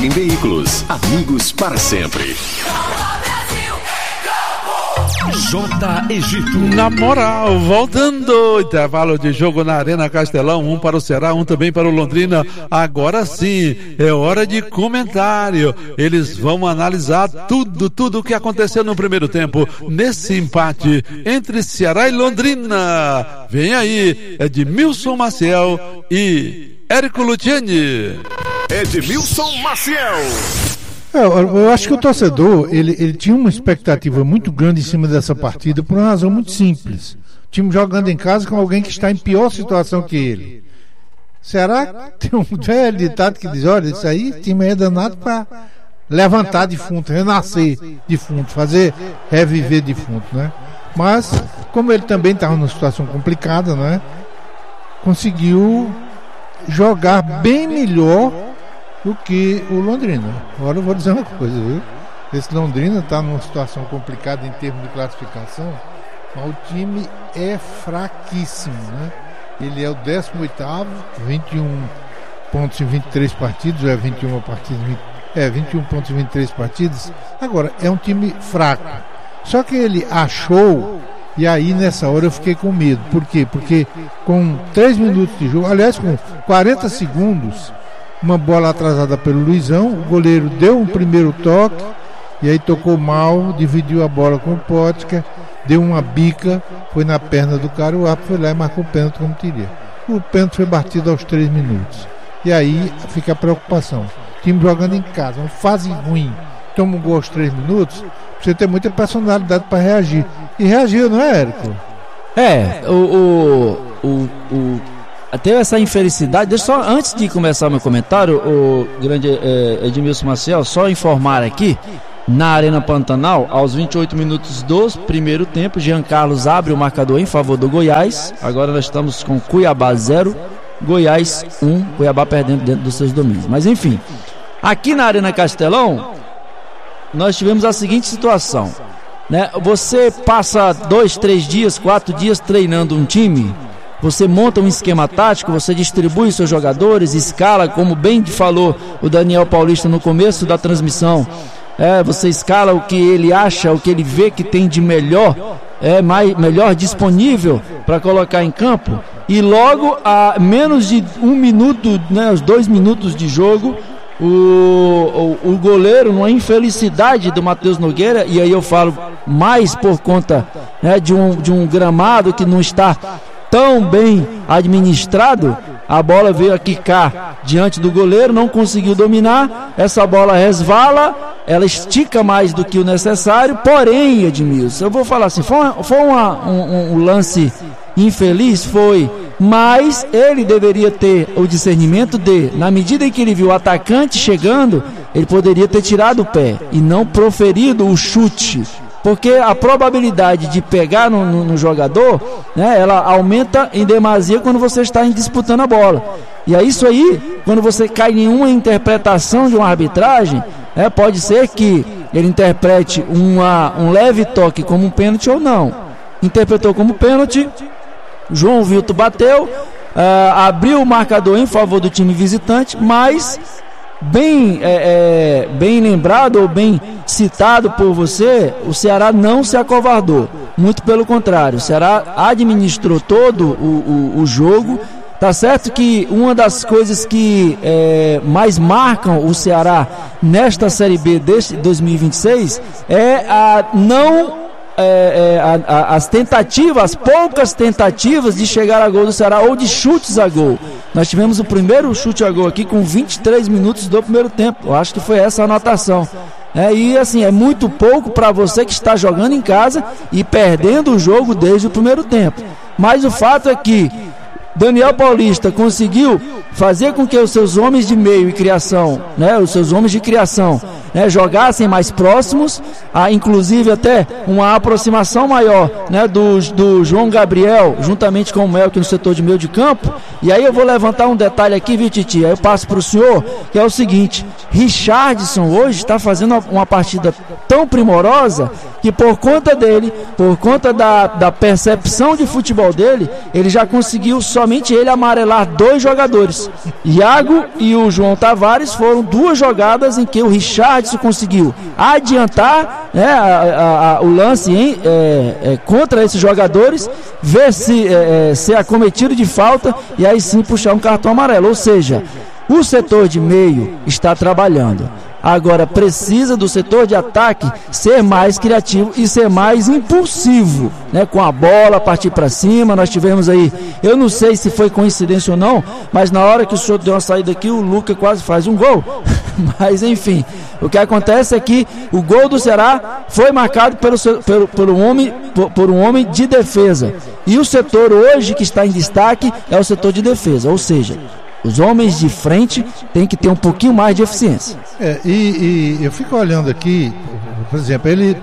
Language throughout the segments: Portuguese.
Feirem Veículos. Amigos para sempre. J. Egito. Na moral, voltando, intervalo de jogo na Arena Castelão, um para o Ceará, um também para o Londrina. Agora sim, é hora de comentário. Eles vão analisar tudo o que aconteceu no primeiro tempo, nesse empate entre Ceará e Londrina. Vem aí, Edmilson Maciel e Érico Luciani. Edmilson Maciel. Eu acho que o torcedor, ele tinha uma expectativa muito grande em cima dessa partida por uma razão muito simples. O time jogando em casa com alguém que está em pior situação que ele. Ceará tem um velho ditado que diz, olha, isso aí, time é danado para levantar defunto, renascer defunto, reviver defunto, né? Mas, como ele também estava numa situação complicada, né? Conseguiu jogar bem melhor do que o Londrina. Agora eu vou dizer uma coisa, viu? Esse Londrina está numa situação complicada em termos de classificação, mas o time é fraquíssimo, né? Ele é o 18º, 21 pontos em 23 partidas, ou é 21 partidas, 21 pontos em 23 partidas. Agora, é um time fraco. Só que ele achou, e aí nessa hora eu fiquei com medo. Por quê? Porque com 3 minutos de jogo, aliás, com 40 segundos, uma bola atrasada pelo Luizão, o goleiro deu um primeiro toque e aí tocou mal, dividiu a bola com o Pótica, deu uma bica, foi na perna do cara, o árbitro foi lá e marcou o pênalti como teria. O pênalti foi batido aos 3 minutos. E aí fica a preocupação. O time jogando em casa, uma fase ruim, toma um gol aos 3 minutos, você tem muita personalidade para reagir. E reagiu, não é, Érico? Teve essa infelicidade. Deixa só, antes de começar meu comentário, o grande Edmilson Maciel, só informar aqui, na Arena Pantanal, aos 28 minutos do primeiro tempo, Jean Carlos abre o marcador em favor do Goiás. Agora nós estamos com Cuiabá 0, Goiás 1, Cuiabá perdendo dentro dos seus domínios. Mas enfim, aqui na Arena Castelão, nós tivemos a seguinte situação, né? Você passa 2, 3 dias, 4 dias treinando um time. Você monta um esquema tático, você distribui seus jogadores, escala, como bem falou o Daniel Paulista no começo da transmissão. Você escala o que ele acha, o que ele vê que tem de melhor, melhor disponível para colocar em campo. E logo a menos de 1 minuto, né, os 2 minutos de jogo, o goleiro, numa infelicidade do Matheus Nogueira, e aí eu falo mais por conta, né, de um gramado que não está tão bem administrado, a bola veio a quicar diante do goleiro, não conseguiu dominar, essa bola resvala, ela estica mais do que o necessário, porém, Edmilson, eu vou falar assim, foi um lance infeliz, foi, mas ele deveria ter o discernimento de, na medida em que ele viu o atacante chegando, ele poderia ter tirado o pé e não proferido o chute. Porque a probabilidade de pegar no jogador, né, ela aumenta em demasia quando você está disputando a bola. E é isso aí, quando você cai em uma interpretação de uma arbitragem, pode ser que ele interprete um leve toque como um pênalti ou não. Interpretou como pênalti, João Vilto bateu, abriu o marcador em favor do time visitante, mas bem lembrado ou bem citado por você, o Ceará não se acovardou, muito pelo contrário, o Ceará administrou todo o jogo. Tá certo que uma das coisas que mais marcam o Ceará nesta Série B deste 2026 é as tentativas, as poucas tentativas de chegar a gol do Ceará ou de chutes a gol. Nós tivemos o primeiro chute a gol aqui com 23 minutos do primeiro tempo. Eu acho que foi essa a anotação. E assim, é muito pouco para você que está jogando em casa e perdendo o jogo desde o primeiro tempo. Mas o fato é que Daniel Paulista conseguiu fazer com que os seus homens de meio e criação, né, os seus homens de criação, né, jogassem mais próximos, inclusive até uma aproximação maior, né, do João Gabriel, juntamente com o Melk no setor de meio de campo. E aí eu vou levantar um detalhe aqui, viu, Titi? Aí eu passo para o senhor, que é o seguinte: Richardson hoje está fazendo uma partida tão primorosa que por conta dele, por conta da percepção de futebol dele, ele já conseguiu, somente ele, amarelar 2 jogadores. Iago e o João Tavares foram 2 jogadas em que o Richardson conseguiu adiantar, né, o lance contra esses jogadores, ver se ser acometido de falta e aí sim puxar um cartão amarelo. Ou seja, o setor de meio está trabalhando. Agora precisa do setor de ataque ser mais criativo e ser mais impulsivo, né? Com a bola, partir para cima. Nós tivemos aí, eu não sei se foi coincidência ou não, mas na hora que o senhor deu uma saída aqui, o Luca quase faz um gol. Mas enfim, o que acontece é que o gol do Ceará foi marcado por um homem de defesa. E o setor hoje que está em destaque é o setor de defesa, ou seja, os homens de frente têm que ter um pouquinho mais de eficiência. E eu fico olhando aqui, por exemplo, ele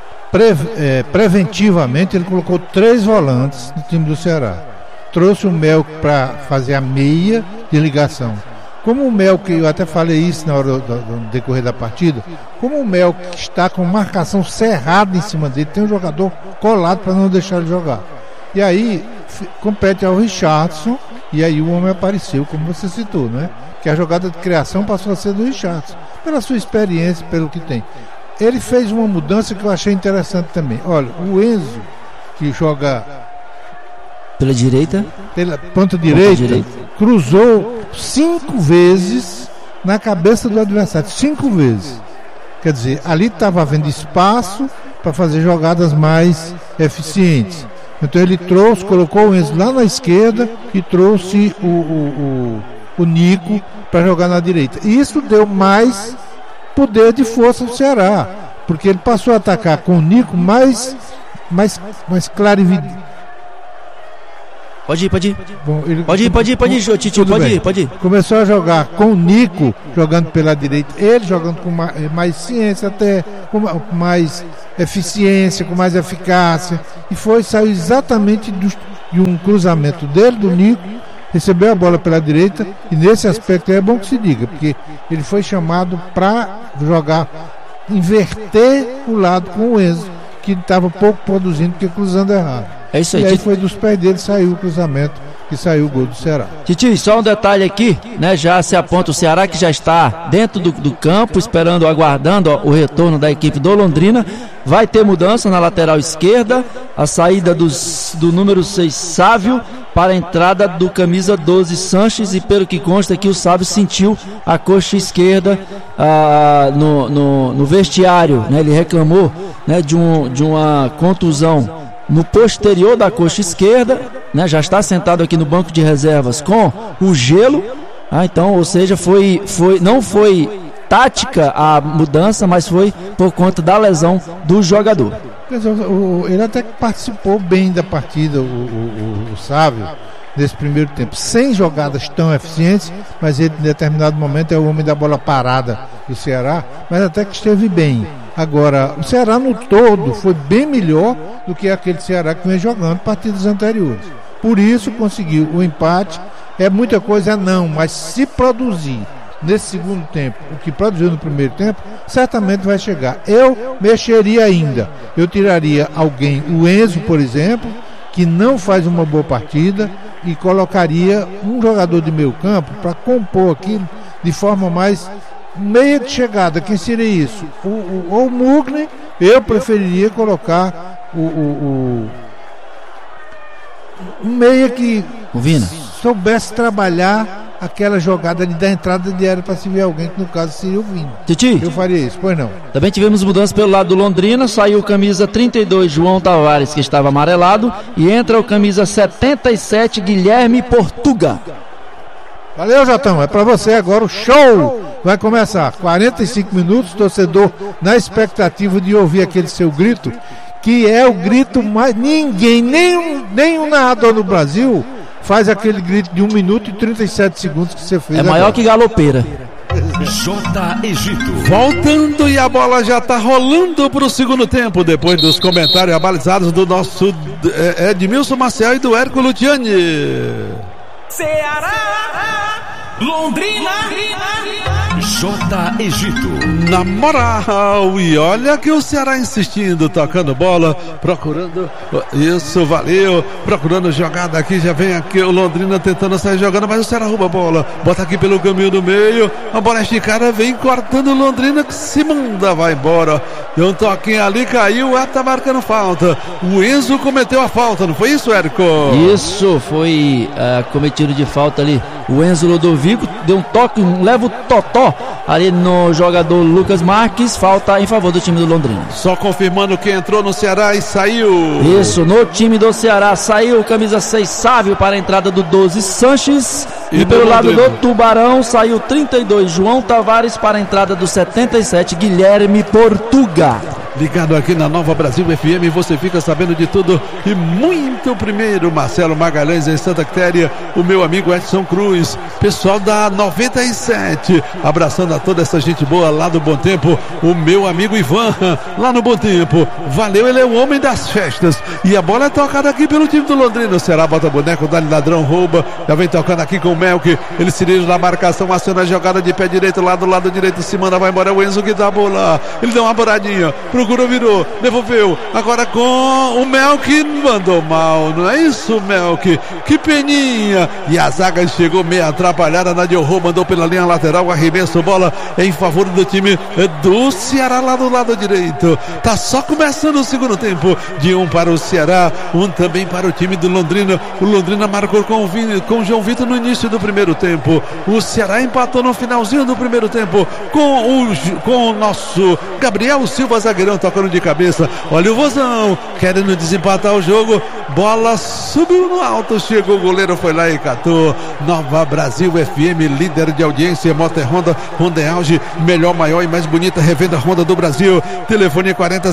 preventivamente ele colocou 3 volantes no time do Ceará. Trouxe o Melk para fazer a meia de ligação. Como o Melk, eu até falei isso na hora do decorrer da partida, como o Melk está com marcação cerrada em cima dele, tem um jogador colado para não deixar ele jogar. E aí compete ao Richardson. E aí o homem apareceu, como você citou, né? Que a jogada de criação passou a ser do Richardson, pela sua experiência, pelo que tem. Ele fez uma mudança que eu achei interessante também. Olha, o Enzo, que joga pela direita, pela ponta direita, cruzou 5 vezes na cabeça do adversário, 5 vezes. Quer dizer, ali estava havendo espaço para fazer jogadas mais eficientes. Então ele colocou o Enzo lá na esquerda e trouxe o Nico para jogar na direita. E isso deu mais poder de força ao Ceará, porque ele passou a atacar com o Nico mais clarividente. Pode ir. Bom, pode ir, Titi, pode ir. Começou a jogar com o Nico jogando pela direita, ele jogando com mais ciência, até com mais eficiência, com mais eficácia, e saiu exatamente de um cruzamento dele, do Nico, recebeu a bola pela direita, e nesse aspecto é bom que se diga, porque ele foi chamado para inverter o lado com o Enzo, que estava pouco produzindo, porque cruzando errado. É isso aí. E aí foi dos pés dele, saiu o cruzamento e saiu o gol do Ceará. Titi, só um detalhe aqui, né? Já se aponta o Ceará, que já está dentro do campo, aguardando o retorno da equipe do Londrina. Vai ter mudança na lateral esquerda, a saída do número 6 Sávio para a entrada do camisa 12 Sanches, e pelo que consta aqui, o Sávio sentiu a coxa esquerda no vestiário, né? Ele reclamou, né, de uma contusão no posterior da coxa esquerda, né? Já está sentado aqui no banco de reservas com o gelo. Então, ou seja, não foi tática a mudança, mas foi por conta da lesão do jogador. Ele até participou bem da partida, o Sávio, nesse primeiro tempo, sem jogadas tão eficientes, mas ele em determinado momento é o homem da bola parada do Ceará, mas até que esteve bem. Agora, o Ceará no todo foi bem melhor do que aquele Ceará que vem jogando partidas anteriores. Por isso conseguiu o empate. É muita coisa não, mas se produzir nesse segundo tempo o que produziu no primeiro tempo, certamente vai chegar. Eu mexeria ainda. Eu tiraria alguém, o Enzo, por exemplo, que não faz uma boa partida, e colocaria um jogador de meio campo para compor aquilo de forma mais meia de chegada. Quem seria isso? O Mugni. Eu preferiria colocar um meia que soubesse trabalhar aquela jogada de dar entrada de área para se ver alguém, que no caso seria o Vini. Titi, eu faria isso, pois não. Também tivemos mudança pelo lado do Londrina. Saiu o camisa 32 João Tavares, que estava amarelado, e entra o camisa 77 Guilherme Portuga. Valeu, Jotão, é pra você agora, o show vai começar. 45 minutos, torcedor na expectativa de ouvir aquele seu grito, que é o grito mais... Ninguém, nenhum narrador no Brasil faz aquele grito de 1 minuto e 37 segundos que você fez. É maior agora. Que galopeira. J. Egito. Voltando e a bola já tá rolando pro segundo tempo, depois dos comentários abalizados do nosso Edmilson Maciel e do Érico Luciani. Ceará, Londrina, J. Egito. Na moral, e olha que o Ceará insistindo, tocando bola, procurando, isso, valeu, procurando jogada aqui, já vem aqui o Londrina tentando sair jogando, mas o Ceará rouba a bola, bota aqui pelo caminho do meio, a bola esticada, vem cortando o Londrina, que se manda, vai embora, deu um toquinho ali, caiu, tá marcando falta, o Enzo cometeu a falta, não foi isso, Érico? Isso, foi cometido de falta ali, o Enzo Ludovico deu um toque, um leva o totó ali no jogador Lucas Marques, falta em favor do time do Londrina. Só confirmando que entrou no Ceará e saiu. Isso, no time do Ceará saiu camisa 6 Sávio para a entrada do 12 Sanches. E pelo lado do Tubarão saiu 32 João Tavares para a entrada do 77 Guilherme Portuga. Ligado aqui na Nova Brasil FM, você fica sabendo de tudo e muito. Primeiro, Marcelo Magalhães em Santa Quitéria, o meu amigo Edson Cruz, pessoal da 97, abraçando a toda essa gente boa lá do Bom Tempo, o meu amigo Ivan, lá no Bom Tempo, valeu, ele é o homem das festas, e a bola é tocada aqui pelo time do Londrina, o Ceará bota boneco, dá-lhe ladrão, rouba, já vem tocando aqui com o Melk, ele se dirige na marcação, aciona a jogada de pé direito, lá do lado direito, se manda, vai embora, é o Enzo que dá a bola, ele dá uma boradinha, procurou, virou, devolveu, agora com o Melk, mandou mal, não é isso, Melk? Que peninha! E a zaga chegou meio atrapalhada, Nadiorro mandou pela linha lateral, arremesso, bola em favor do time do Ceará lá do lado direito. Tá só começando o segundo tempo, de um para o Ceará, um também para o time do Londrina. O Londrina marcou com o João Vitor no início do primeiro tempo. O Ceará empatou no finalzinho do primeiro tempo com o nosso Gabriel Silva, zagueirão, tocando de cabeça. Olha o Vozão, querendo desempatar o jogo. Bola subiu no alto, chegou o goleiro, foi lá e catou. Nova Brasil FM, líder de audiência, Moto Honda, Honda em auge, melhor, maior e mais bonita revenda Honda do Brasil. Telefone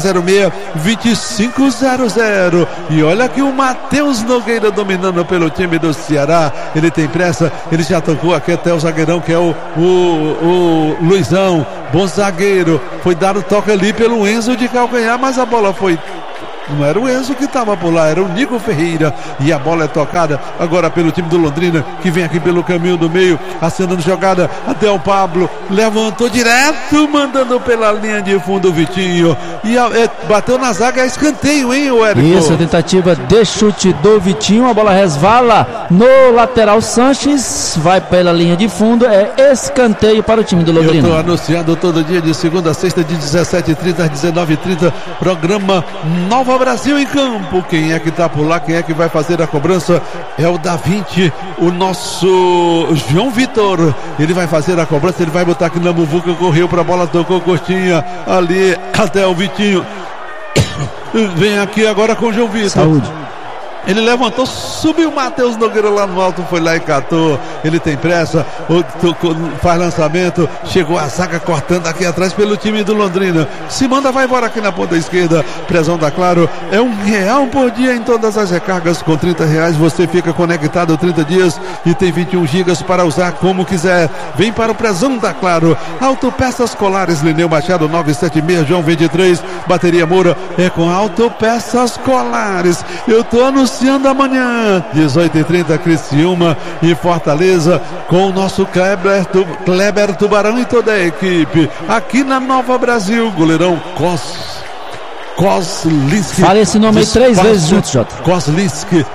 4006-2500. E olha que o Matheus Nogueira dominando pelo time do Ceará. Ele tem pressa, ele já tocou aqui até o zagueirão, que é o Luizão, bom zagueiro. Foi dado toque ali pelo Enzo de calcanhar, mas a bola foi... Não era o Enzo que estava por lá, era o Nico Ferreira. E a bola é tocada agora pelo time do Londrina, que vem aqui pelo caminho do meio, acenando jogada até o Pablo, levantou direto, mandando pela linha de fundo o Vitinho. E bateu na zaga, é escanteio, hein, o Érico? Isso, a tentativa de chute do Vitinho, a bola resvala no lateral Sanches, vai pela linha de fundo, é escanteio para o time do Londrina. Eu estou anunciando todo dia de segunda a sexta, de 17h30 às 19h30, programa Nova Brasil em campo. Quem é que tá por lá? Quem é que vai fazer a cobrança? É o Da Vinci, o nosso João Vitor. Ele vai fazer a cobrança, ele vai botar aqui na muvuca, correu pra bola, tocou Costinha ali até o Vitinho. Vem aqui agora com o João Vitor. Saúde. Ele levantou, subiu o Matheus Nogueira lá no alto, foi lá e catou. Ele tem pressa, faz lançamento, chegou a zaga cortando aqui atrás pelo time do Londrina. Se manda, vai embora aqui na ponta esquerda. Prezão da Claro, é R$1 por dia em todas as recargas. Com R$30 você fica conectado 30 dias e tem 21 gigas para usar como quiser. Vem para o Prezão da Claro. Autopeças Colares, Lineu Machado 976, João 23, Bateria Moura, é com Autopeças Colares. Eu tô anunciando amanhã, 18h30, Criciúma e Fortaleza, com o nosso Kleber Tubarão e toda a equipe, aqui na Nova Brasil. Goleirão Kozlinski. Fala esse nome aí 3 vezes juntos, Jota. Kozlinski,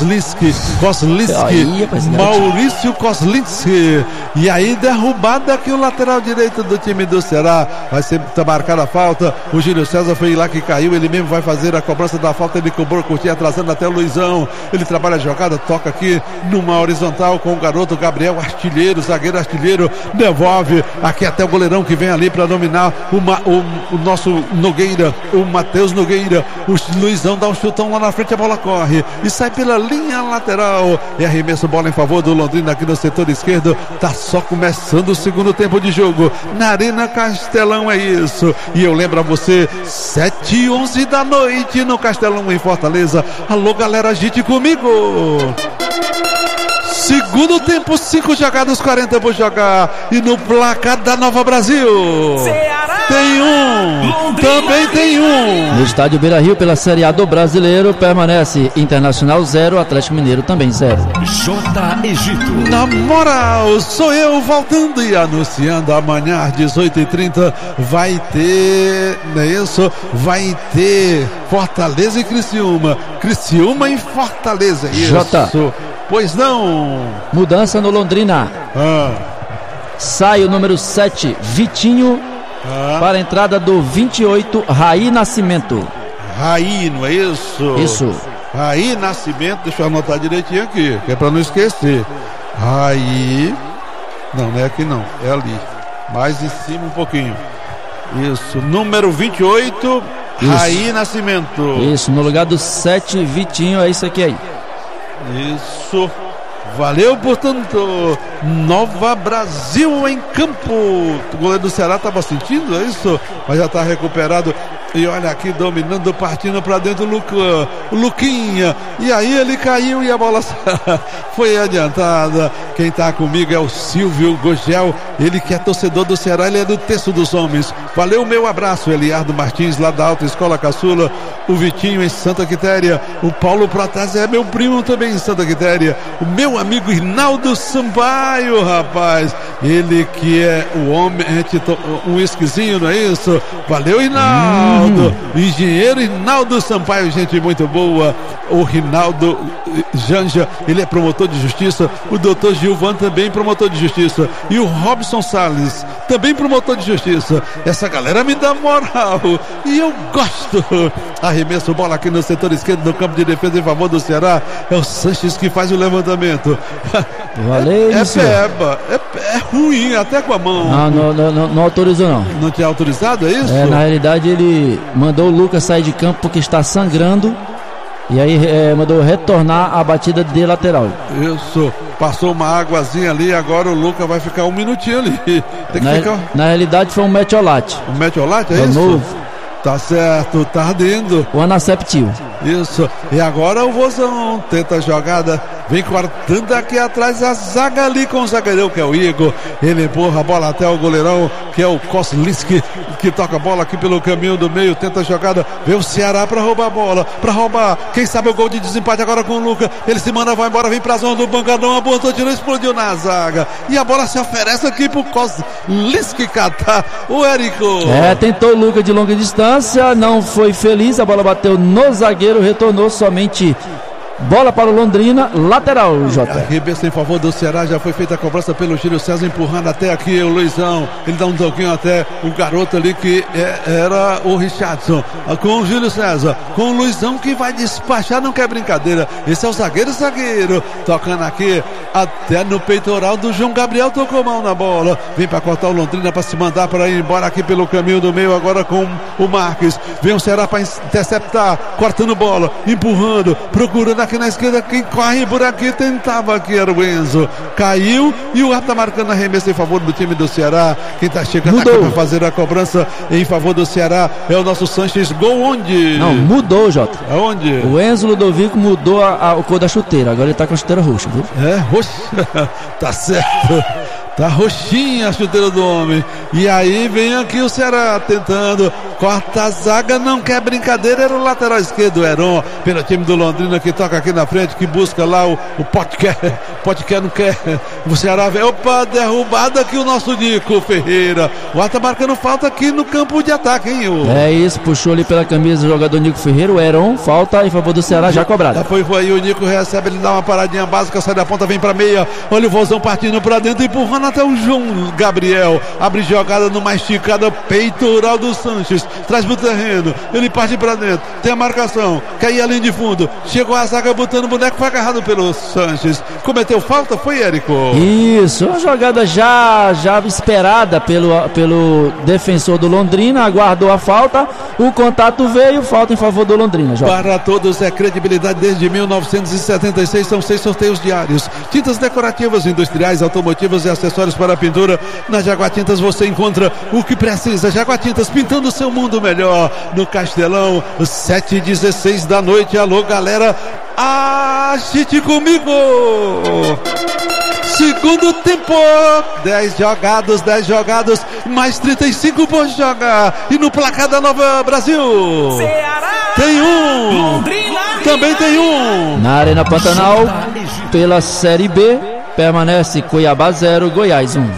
Maurício Kozlinski. E aí, derrubada aqui o lateral direito do time do Ceará. Vai ser marcada a falta. O Júlio César foi lá que caiu. Ele mesmo vai fazer a cobrança da falta. Ele cobrou, curtiu, atrasando até o Luizão. Ele trabalha a jogada, toca aqui numa horizontal com o garoto Gabriel Artilheiro, zagueiro Artilheiro. Devolve aqui até o goleirão que vem ali para dominar o nosso Nogueira, o Matheus Nogueira. O Luizão dá um chutão lá na frente, a bola corre e sai pela linha lateral. E arremesso, bola em favor do Londrina aqui no setor esquerdo. Tá só começando o segundo tempo de jogo na Arena Castelão, é isso. E eu lembro a você, 7h11 da noite no Castelão em Fortaleza. Alô, galera, agite comigo. segundo tempo, 5 jogadas, 40 por jogar. E no placar da Nova Brasil tem um, também tem um. No estádio Beira-Rio, pela Série A do Brasileiro, permanece Internacional 0, Atlético Mineiro também 0. J. Egito. Na moral, sou eu voltando e anunciando amanhã às 18h30 vai ter, não é isso? Vai ter Fortaleza e Criciúma. Criciúma e Fortaleza, isso. Jota. Pois não. Mudança no Londrina. Sai o número 7, Vitinho, para a entrada do 28, Raí Nascimento. Raí, não é isso? Isso. Raí Nascimento, deixa eu anotar direitinho aqui, que é pra não esquecer. Raí, não é aqui não, é ali, mais em cima um pouquinho. Isso, número 28, isso. Raí Nascimento. Isso, no lugar do 7, Vitinho, é isso aqui aí. Isso, valeu, portanto, Nova Brasil em campo. O goleiro do Ceará estava sentindo, é isso? Mas já está recuperado. E olha aqui, dominando, partindo para dentro o Luquinha. E aí ele caiu e a bola foi adiantada. Quem está comigo é o Silvio Gogel. Ele que é torcedor do Ceará, ele é do Terço dos Homens. Valeu, meu abraço, Eliardo Martins, lá da Alta Escola Caçula. O Vitinho em Santa Quitéria. O Paulo Protásio é meu primo também em Santa Quitéria. O meu amigo Rinaldo Sampaio, rapaz. Ele que é o homem, um esquisinho, não é isso? Valeu, Rinaldo. Engenheiro Rinaldo Sampaio, gente muito boa. O Rinaldo Janja, ele é promotor de justiça. O doutor Gilvan também promotor de justiça. E o Robson Salles, também promotor de justiça. Essa galera me dá moral e eu gosto. Arremesso bola aqui no setor esquerdo do campo de defesa em favor do Ceará. É o Sanches que faz o levantamento. Valeu, é ruim até com a mão. Não autorizou não. Não tinha autorizado, é isso? Na realidade ele mandou o Lucas sair de campo porque está sangrando. E aí mandou retornar a batida de lateral. Isso, passou uma águazinha ali. Agora o Lucas vai ficar um minutinho ali. Tem que ficar... Na realidade foi um metiolate. Um metiolate, é isso? Novo. Tá certo, tá ardendo. O anaceptil. Isso, e agora o Vozão tenta a jogada, vem cortando aqui atrás a zaga ali com o zagueirão que é o Igor. Ele empurra a bola até o goleirão que é o Koslinski, que toca a bola aqui pelo caminho do meio, tenta a jogada, vem o Ceará pra roubar a bola, quem sabe o gol de desempate agora com o Lucas. Ele se manda, vai embora, vem pra zona do bancadão, apontou, tirou, explodiu na zaga. E a bola se oferece aqui pro Koslinski catar o Érico. Tentou o Lucas de longa distância, não foi feliz, a bola bateu no zagueiro, retornou somente bola para o Londrina, lateral, Jota. Arremesso em favor do Ceará, já foi feita a cobrança pelo Júlio César, empurrando até aqui o Luizão. Ele dá um toquinho até o garoto ali que era o Richardson, com o Júlio César, com o Luizão que vai despachar, não quer brincadeira. Esse é o zagueiro, tocando aqui até no peitoral do João Gabriel, tocou mão na bola, vem para cortar o Londrina, para se mandar para ir embora aqui pelo caminho do meio, agora com o Marques. Vem o Ceará para interceptar, cortando bola, empurrando, procurando aqui na esquerda, quem corre por aqui, tentava aqui, era o Enzo, caiu e o árbitro tá marcando arremesso em favor do time do Ceará. Quem tá chegando aqui para fazer a cobrança em favor do Ceará é o nosso Sanches. Gol onde? Não, mudou, Jota. Aonde? O Enzo Ludovico mudou a cor da chuteira, agora ele tá com a chuteira roxa, viu? Roxa, tá certo. Tá roxinha a chuteira do homem. E aí vem aqui o Ceará tentando, corta a zaga, não quer brincadeira. Era o lateral esquerdo, o Heron, pelo time do Londrina, que toca aqui na frente, que busca lá o Potker não quer. O Ceará vem, opa, derrubado aqui o nosso Nico Ferreira. O Ar tá marcando falta aqui no campo de ataque, hein? É isso, puxou ali pela camisa do jogador Nico Ferreira, o Heron, falta em favor do Ceará, já cobrado. Foi aí, o Nico recebe, ele dá uma paradinha básica, sai da ponta, vem pra meia. Olha o Vozão partindo pra dentro, empurrando até o João Gabriel, abre jogada numa esticada peitoral do Sanches, traz pro terreno, ele parte pra dentro, tem a marcação, quer ir além de fundo, chegou a zaga botando o boneco, foi agarrado pelo Sanches, cometeu falta, foi Érico? Isso, uma jogada já esperada pelo defensor do Londrina, aguardou a falta, o contato veio, falta em favor do Londrina. Para todos é credibilidade desde 1976, são 6 sorteios diários, tintas decorativas, industriais, automotivas e acessórios para pintura. Na Jaguatintas você encontra o que precisa. Jaguatintas, pintando o seu mundo melhor. No Castelão, 7h16 da noite. Alô, galera, Agite comigo. Segundo tempo, 10 jogados, mais 35 por jogar. E no placar da Nova Brasil, Ceará, tem um, Londrina, também tem um. Na Arena Pantanal, pela Série B, permanece Cuiabá 0, Goiás 1.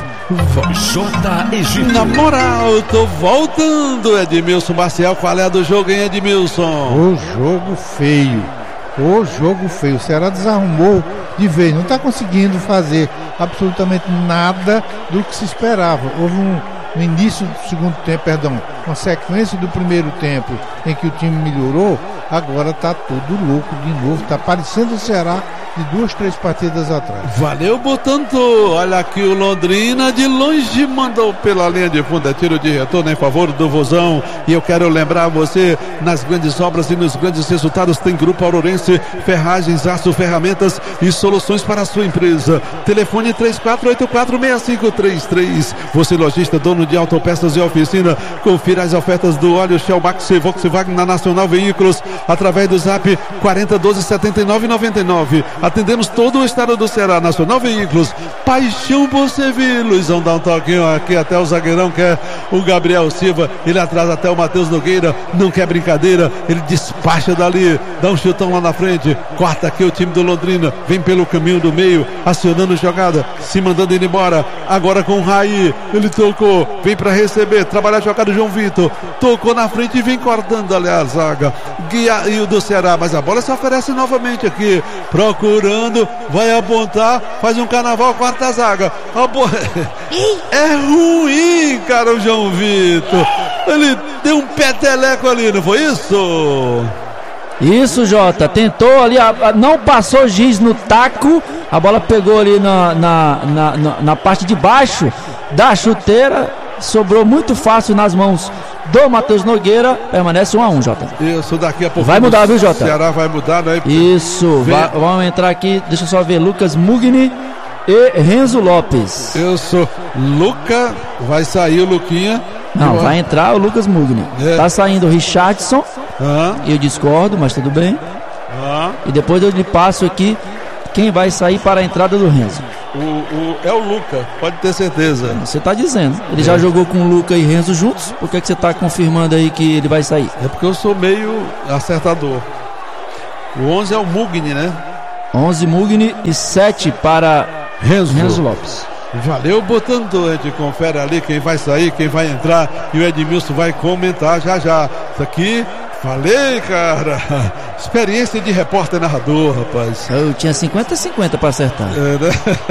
J. Egito. Na moral, tô voltando, Edmilson Maciel. Qual é a do jogo, hein, Edmilson? O jogo feio. O Ceará desarrumou de vez. Não está conseguindo fazer absolutamente nada do que se esperava. Houve um início do segundo tempo, uma sequência do primeiro tempo em que o time melhorou. Agora está tudo louco de novo. Está parecendo o Ceará de 2, 3 partidas atrás. Valeu, Botanto. Olha aqui o Londrina de longe mandou pela linha de fundo. É tiro de retorno em favor do Vozão. E eu quero lembrar você, nas grandes obras e nos grandes resultados tem Grupo Aurorense, ferragens, aço, ferramentas e soluções para a sua empresa. Telefone 34846533. Você lojista, dono de autopeças e oficina, confira as ofertas do óleo Shell Max Volkswagen na Nacional Veículos através do Zap 40127999. Atendemos todo o estado do Ceará. Nacional Veículos, paixão por servir. Luizão dá um toquinho aqui até o zagueirão, que é o Gabriel Silva. Ele atrás até o Matheus Nogueira. Não quer brincadeira, ele despacha dali, dá um chutão lá na frente, corta aqui o time do Londrina, vem pelo caminho do meio, acionando jogada, se mandando ir embora. Agora com o Raí, ele tocou, vem para receber, trabalhar a jogada do João Vitor, tocou na frente e vem cortando ali a zaga. Guia e o do Ceará, mas a bola se oferece novamente aqui, procurando, vai apontar, faz um carnaval, quarta zaga. É ruim, cara, o João Vitor. Ele deu um peteleco ali, não foi isso? Isso, Jota, tentou ali, não passou giz no taco, a bola pegou ali na parte de baixo da chuteira, sobrou muito fácil nas mãos do Matheus Nogueira, permanece 1-1, Jota. Isso, daqui a pouco vai mudar, viu, Jota? O Ceará vai mudar, né? Isso, vamos entrar aqui, deixa eu só ver, Lucas Mugni e Renzo Lopes. Isso, Luca, vai sair o Luquinha. Não, vai entrar o Lucas Mugni. Tá saindo o Richardson. Eu discordo, mas tudo bem. E depois eu lhe passo aqui quem vai sair para a entrada do Renzo. É o Luca, pode ter certeza. Você tá dizendo. Ele já jogou com o Luca e Renzo juntos. Por que você tá confirmando aí que ele vai sair? É porque eu sou meio acertador. O 11 é o Mugni, né? 11 Mugni e 7 para Renzo Lopes. Valeu, Botanto. A gente confere ali quem vai sair, quem vai entrar. E o Edmilson vai comentar já. Isso aqui, falei, cara. Experiência de repórter narrador, rapaz. Eu tinha 50-50 para acertar. Né?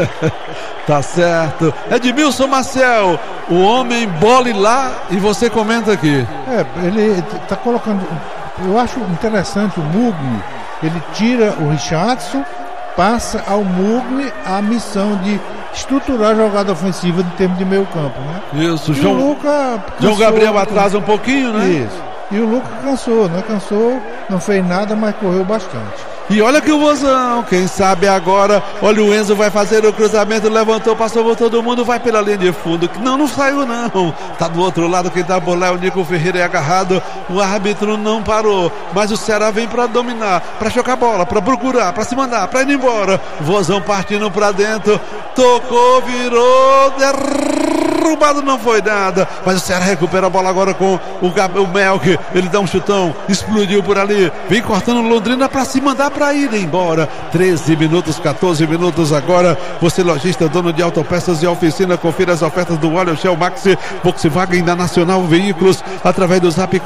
Tá certo. Edmilson Maciel, o homem bole lá e você comenta aqui. Ele tá colocando. Eu acho interessante o Mugni. Ele tira o Richardson, passa ao Mugni a missão de estruturar a jogada ofensiva em termos de meio campo, né? Isso, e João, o Luca João Gabriel atrasa um pouquinho, né? Isso. E o Luca cansou, não fez nada, mas correu bastante. E olha que o Vozão, quem sabe agora, olha o Enzo vai fazer o cruzamento, levantou, passou por todo mundo, vai pela linha de fundo. Não saiu não. Tá do outro lado, quem dá a bola é o Nico Ferreira, é agarrado. O árbitro não parou, mas o Ceará vem para dominar, para chocar bola, para procurar, para se mandar, para ir embora. Vozão partindo para dentro, tocou, virou, derrubado, não foi nada. Mas o Ceará recupera a bola agora com o Melk, ele dá um chutão, explodiu por ali, vem cortando Londrina para se mandar para ir embora. 13 minutos, 14 minutos agora. Você lojista, dono de autopeças e oficina, confira as ofertas do óleo Shell Max Volkswagen da Nacional Veículos através do Zap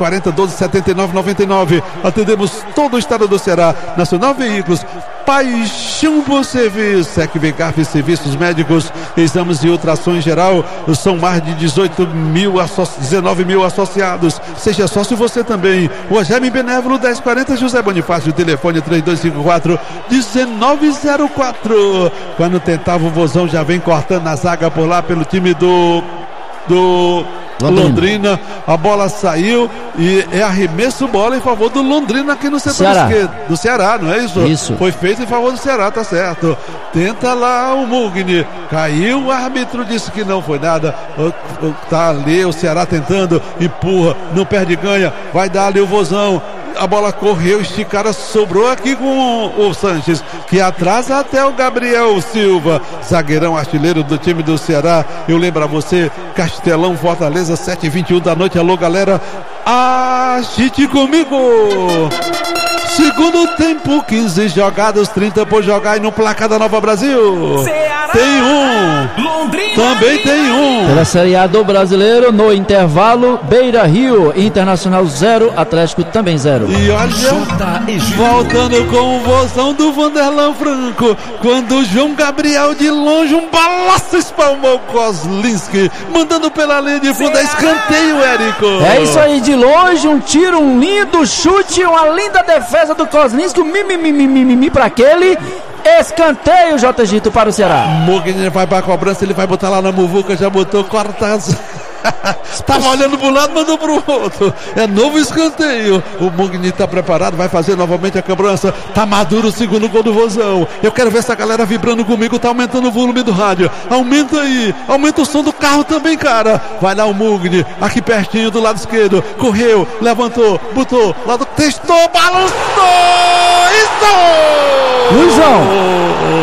40127999. Atendemos todo o estado do Ceará. Nacional Veículos, paixão por serviço. Secvicar serviços médicos, exames e ultrassom geral. São mais de 19 mil associados. Seja sócio você também. O Ageme Benévolo 1040 José Bonifácio, telefone 3254-1904. Quando tentava o Vozão, já vem cortando a zaga por lá pelo time do Londrina. A bola saiu e é arremesso bola em favor do Londrina aqui no setor esquerdo. Do Ceará, não é isso? Isso. Foi feito em favor do Ceará, tá certo. Tenta lá o Mugni. Caiu, o árbitro disse que não foi nada. Tá ali o Ceará tentando, empurra, não perde ganha. Vai dar ali o Vozão. a bola correu, esticada, sobrou aqui com o Sanches, que atrasa até o Gabriel Silva, zagueirão artilheiro do time do Ceará. Eu lembro a você, Castelão, Fortaleza, 7h21 da noite. Alô, galera, agite comigo. Segundo tempo, 15 jogados, 30 por jogar, e no placar da Nova Brasil Ceará, tem um, Londrina, também tem um. Pela Série A do Brasileiro, no intervalo, Beira Rio, Internacional 0, Atlético também 0. E olha, voltando com o vozão do Vanderlan Franco, quando o João Gabriel de longe, um balaço espalmou o Kozlinski, mandando pela linha de fundo, escanteio, Érico. É isso aí, de longe, um tiro, um lindo chute, uma linda defesa do Kozlinski, mimimi pra aquele escanteio, J. Gito, para o Ceará. Mugni vai pra cobrança, ele vai botar lá na muvuca, já botou, corta. Tava olhando pro lado, mandou pro outro. É novo escanteio. O Mugni tá preparado, vai fazer novamente a cobrança. Tá maduro o segundo gol do Vozão. Eu quero ver essa galera vibrando comigo. Tá aumentando o volume do rádio. Aumenta aí, aumenta o som do carro também, cara. Vai lá o Mugni, aqui pertinho do lado esquerdo. Correu, levantou, botou, lado, testou, balançou. Isso! Luizão!